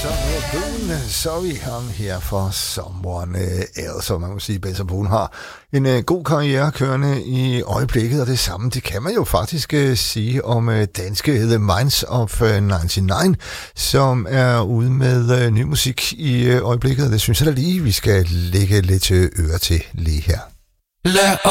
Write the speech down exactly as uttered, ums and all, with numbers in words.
Så er vi ham her for Someone Else, og man må sige, at Benson Boone har en uh, god karriere kørende i øjeblikket, og det samme, det kan man jo faktisk uh, sige om uh, danske The Minds of uh, nioghalvfems, som er ude med uh, ny musik i uh, øjeblikket, og det synes jeg da lige, vi skal lægge lidt uh, øre til lige her. Lad